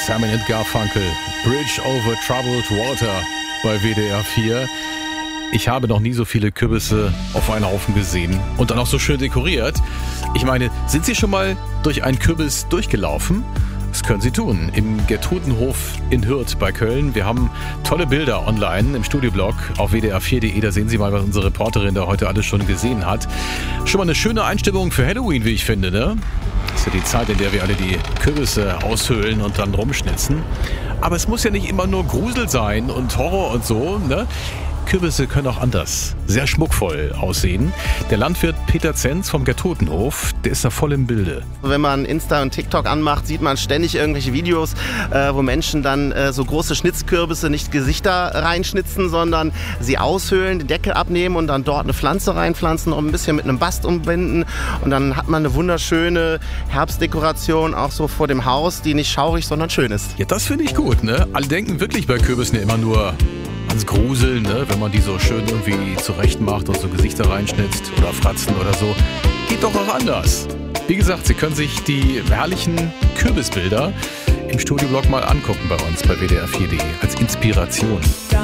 Simon & Garfunkel, Bridge over Troubled Water bei WDR 4. Ich habe noch nie so viele Kürbisse auf einen Haufen gesehen und dann auch so schön dekoriert. Ich meine, sind Sie schon mal durch einen Kürbis durchgelaufen? Das können Sie tun, im Gertrudenhof in Hürth bei Köln. Wir haben tolle Bilder online im Studioblog auf wdr4.de. Da sehen Sie mal, was unsere Reporterin da heute alles schon gesehen hat. Schon mal eine schöne Einstimmung für Halloween, wie ich finde, ne? Das ist ja die Zeit, in der wir alle die Kürbisse aushöhlen und dann rumschnitzen. Aber es muss ja nicht immer nur Grusel sein und Horror und so, ne? Kürbisse können auch anders sehr schmuckvoll aussehen. Der Landwirt Peter Zenz vom Gertrudenhof, der ist da voll im Bilde. Wenn man Insta und TikTok anmacht, sieht man ständig irgendwelche Videos, wo Menschen dann so große Schnitzkürbisse nicht Gesichter reinschnitzen, sondern sie aushöhlen, den Deckel abnehmen und dann dort eine Pflanze reinpflanzen und ein bisschen mit einem Bast umbinden. Und dann hat man eine wunderschöne Herbstdekoration auch so vor dem Haus, die nicht schaurig, sondern schön ist. Ja, das finde ich gut, ne? Alle denken wirklich bei Kürbissen ja immer nur ans Gruseln, ne? Wenn man die so schön irgendwie zurecht macht und so Gesichter reinschnitzt oder Fratzen oder so. Geht doch auch anders. Wie gesagt, Sie können sich die herrlichen Kürbisbilder im Studioblog mal angucken bei uns bei wdr4.de als Inspiration.